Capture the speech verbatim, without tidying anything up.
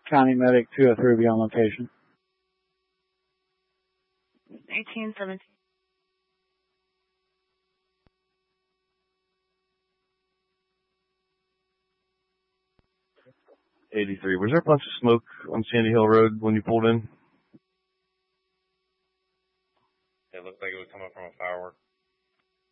County Medic two oh three will be on location. eighteen seventeen. eighty-three. Was there a bunch of smoke on Sandy Hill Road when you pulled in? It looked like it was coming from a firework.